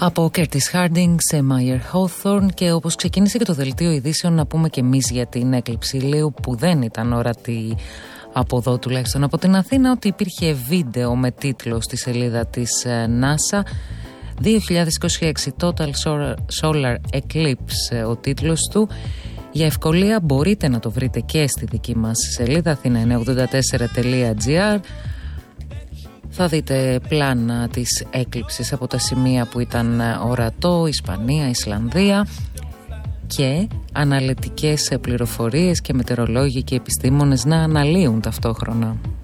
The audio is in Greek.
Από Curtis Harding σε Meyer Hawthorne, και όπως ξεκίνησε και το δελτίο ειδήσεων, να πούμε και εμείς για την έκλειψη ηλίου που δεν ήταν ορατή από εδώ, τουλάχιστον από την Αθήνα, ότι υπήρχε βίντεο με τίτλο στη σελίδα της NASA 2026 Total Solar Eclipse, ο τίτλος του. Για ευκολία μπορείτε να το βρείτε και στη δική μας σελίδα athena984.gr. Θα δείτε πλάνα της έκλειψης από τα σημεία που ήταν ορατό, Ισπανία, Ισλανδία, και αναλυτικές πληροφορίες και μετεωρολόγοι και επιστήμονες να αναλύουν ταυτόχρονα.